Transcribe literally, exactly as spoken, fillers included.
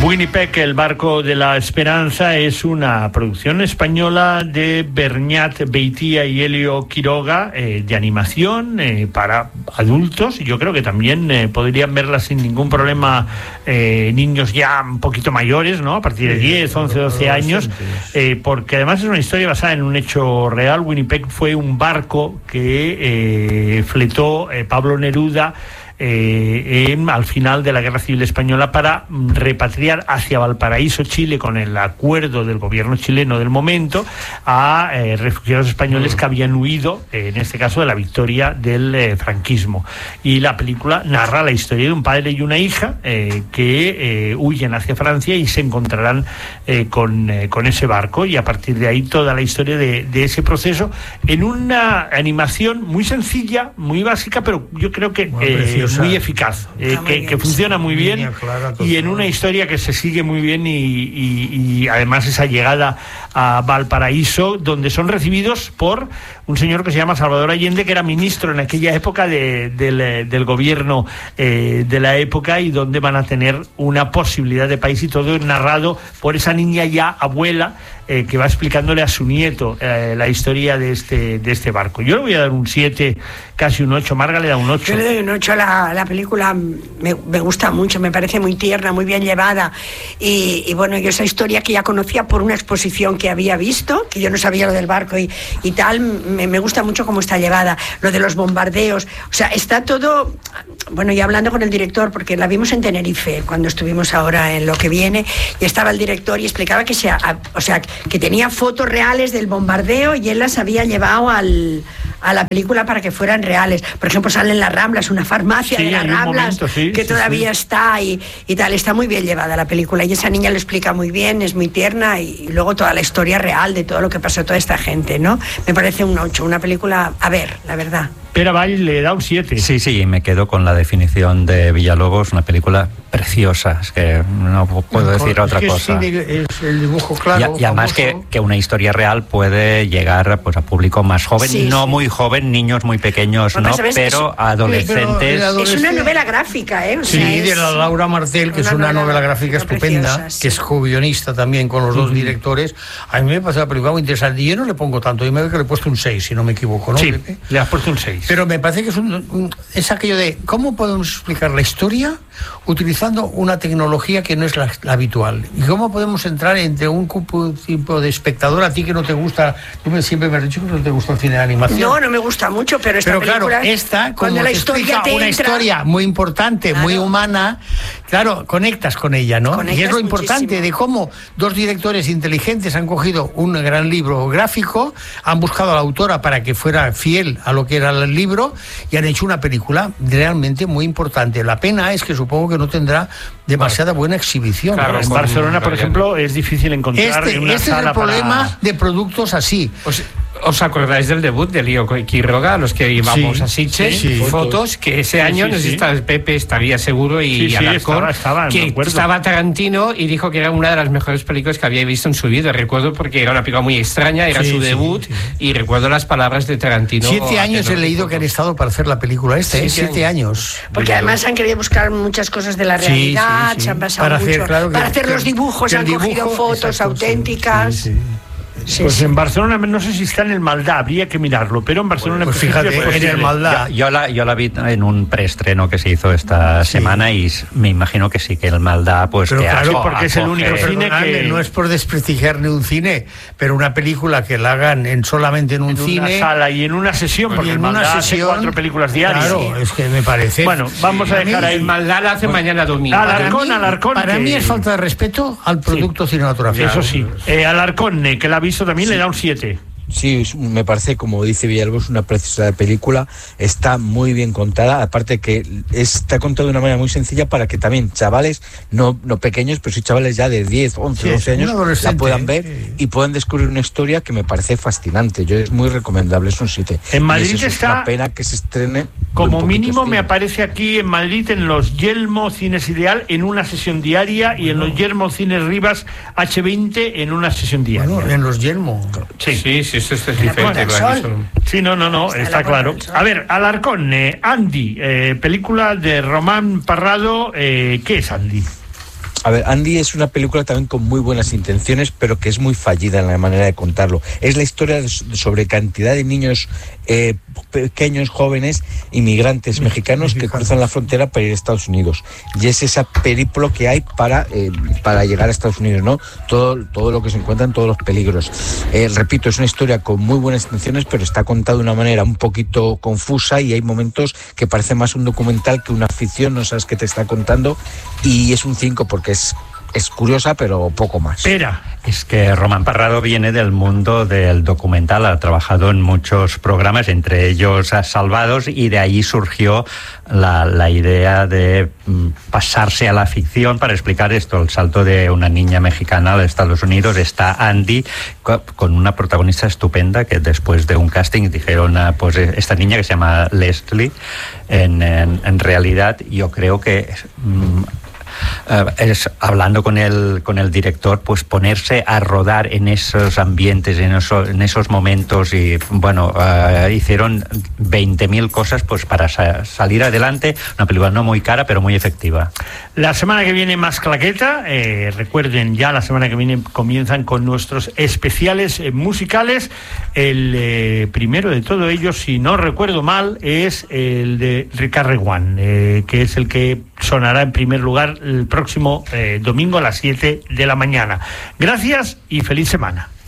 Winnipeg, el barco de la esperanza, es una producción española de Bernat Beitia y Helio Quiroga, eh, de animación eh, para adultos. Yo creo que también eh, podrían verla sin ningún problema eh, niños ya un poquito mayores, ¿no? A partir de diez, once, doce años, eh, porque además es una historia basada en un hecho real. Winnipeg fue un barco que eh, fletó eh, Pablo Neruda Eh, en, al final de la Guerra Civil Española para repatriar hacia Valparaíso, Chile, con el acuerdo del gobierno chileno del momento, a eh, refugiados españoles que habían huido, eh, en este caso de la victoria del eh, franquismo. Y la película narra la historia de un padre y una hija eh, que eh, huyen hacia Francia y se encontrarán eh, con, eh, con ese barco, y a partir de ahí toda la historia de, de ese proceso en una animación muy sencilla, muy básica, pero yo creo que eh, muy eficaz, eh, que, bien, que funciona muy bien, clara, y en una historia que se sigue muy bien, y, y, y además esa llegada a Valparaíso, donde son recibidos por un señor que se llama Salvador Allende, que era ministro en aquella época de, del, del gobierno eh, de la época, y donde van a tener una posibilidad de país, y todo narrado por esa niña ya abuela, eh, que va explicándole a su nieto eh, la historia de este, de este barco. Yo le voy a dar un siete, casi un ocho. Marga le da un ocho. Yo le doy un ocho. La, la película me, me gusta mucho, me parece muy tierna, muy bien llevada, y, y bueno, yo esa historia que ya conocía por una exposición que había visto, que yo no sabía lo del barco y, y tal, me, me gusta mucho cómo está llevada, lo de los bombardeos, o sea, está todo, bueno, y hablando con el director, porque la vimos en Tenerife cuando estuvimos ahora en Lo que viene, y estaba el director y explicaba que sea, o sea, que tenía fotos reales del bombardeo y él las había llevado al, a la película para que fueran reales. Por ejemplo, sale en Las Ramblas, una farmacia sí, de Las Ramblas, momento, sí, que sí, todavía sí. está y, y tal. Está muy bien llevada la película, y esa niña lo explica muy bien, es muy tierna, y, y luego toda la historia real de todo lo que pasó toda esta gente, ¿no? Me parece un ocho, una película a ver, la verdad. Pere Vall le da un siete. Sí, sí, me quedo con la definición de Villalobos, una película preciosa, es que no puedo decir es otra que cosa. Sí, es el dibujo claro. Y, y además que, que una historia real puede llegar pues a público más joven, sí, no sí. muy joven, niños muy pequeños, no, pero, pero adolescentes. Pero es una novela gráfica, ¿eh? O sí, sea, de es la Laura Martel, que una es una novela, novela gráfica estupenda, preciosa, sí. que es co-guionista también con los uh-huh. dos directores. A mí me parece la película muy interesante, y yo no le pongo tanto, yo me veo que le he puesto un seis, si no me equivoco, ¿no? Sí, Pepe? Le has puesto un seis. Pero me parece que es, un, un, es aquello de cómo podemos explicar la historia utilizando una tecnología que no es la, la habitual, y cómo podemos entrar entre un tipo de espectador. A ti que no te gusta, tú me, siempre me has dicho que no te gusta el cine de animación. No, no me gusta mucho, pero esta pero película, claro, esta cuando la historia te una entra, historia muy importante, claro. muy humana, claro, conectas con ella, ¿no? Conectas, y es lo importante muchísimo. De cómo dos directores inteligentes han cogido un gran libro gráfico, han buscado a la autora para que fuera fiel a lo que era el libro, y han hecho una película realmente muy importante. La pena es que supongo que no tendrá demasiada buena exhibición. Claro, en Barcelona, por ejemplo, es difícil encontrar este, en una este sala es el problema para... de productos así. Pues, ¿os acordáis del debut de Helio Quiroga, los que íbamos sí, a Sitges? Sí, sí. Fotos, que ese sí, año, sí, no sé si sí. está Pepe, estaría seguro, y sí, Alarcón, sí, estaba, estaba, que estaba Tarantino, y dijo que era una de las mejores películas que había visto en su vida. Recuerdo porque era una película muy extraña, era sí, su debut, sí, sí. y recuerdo las palabras de Tarantino. Siete años he leído que han estado para hacer la película esta, ¿eh? Siete, siete años. años. Porque además han querido buscar muchas cosas de la realidad, sí, sí, sí. se han basado para mucho. Hacer, claro, para que, hacer los dibujos, han dibujo, cogido fotos exacto, auténticas. Sí, sí. Sí, pues sí. En Barcelona no sé si está en el Maldá, habría que mirarlo, pero en Barcelona pues fíjate, pues, en el Maldá. Yo, yo, la, yo la vi en un preestreno que se hizo esta sí. semana, y me imagino que sí, que el Maldá pues pero que claro, acoge, porque es el único cine que... No es por desprestigiar ni un cine, pero una película que la hagan en solamente en un en cine, una sala y en una sesión, porque en el Maldá una hace sesión, cuatro películas diarias. Claro, es que me parece. Bueno, vamos sí, a dejar a ahí. El Maldá la hace bueno, mañana domingo. Alarcón, para Alarcón. Mí, para que... mí es falta de respeto al producto sí. cinematográfico. Eso sí. Eh, Alarcón, que la ha visto también, sí. le da un siete. Sí, me parece, como dice Villalobos, una preciosa película. Está muy bien contada, aparte que está contada de una manera muy sencilla para que también chavales, no, no pequeños, pero sí chavales ya de diez, once, sí, doce años la puedan ver sí. y puedan descubrir una historia que me parece fascinante. Yo es muy recomendable, es un sitio. En Madrid es está... Es una pena que se estrene. Como mínimo estilo. Me aparece aquí en Madrid en los Yelmo Cines Ideal en una sesión diaria, bueno. y en los Yelmo Cines Rivas hache veinte en una sesión diaria. Bueno, en los Yelmo. Sí, sí, sí. Eso es diferente. Sí, no, no, no, está, está claro. A ver, Alarcón, eh, Andy, eh, película de Román Parrado, eh, ¿qué es Andy? A ver, Andy es una película también con muy buenas intenciones, pero que es muy fallida en la manera de contarlo. Es la historia de, sobre cantidad de niños eh, pequeños, jóvenes, inmigrantes mexicanos que cruzan la frontera para ir a Estados Unidos. Y es ese periplo que hay para, eh, para llegar a Estados Unidos, ¿no? Todo, todo lo que se encuentran, todos los peligros. Eh, repito, es una historia con muy buenas intenciones, pero está contada de una manera un poquito confusa y hay momentos que parece más un documental que una ficción, no sabes qué te está contando, y es un cinco porque es, es curiosa, pero poco más. Espera. Es que Román Parrado viene del mundo del documental, ha trabajado en muchos programas, entre ellos Salvados, y de ahí surgió la, la idea de pasarse a la ficción para explicar esto, el salto de una niña mexicana a Estados Unidos. Está Andy con una protagonista estupenda que después de un casting dijeron, pues esta niña que se llama Leslie, en, en, en realidad yo creo que... Mmm, Uh, es hablando con el con el director, pues ponerse a rodar en esos ambientes, en, eso, en esos momentos, y bueno, uh, hicieron veinte mil cosas pues para sa- salir adelante. Una película no muy cara, pero muy efectiva. La semana que viene más claqueta. Eh, recuerden, ya la semana que viene comienzan con nuestros especiales eh, musicales. El eh, primero de todos ellos, si no recuerdo mal, es el de Ricard Reguant, eh, que es el que sonará en primer lugar el próximo eh, domingo a las siete de la mañana. Gracias y feliz semana.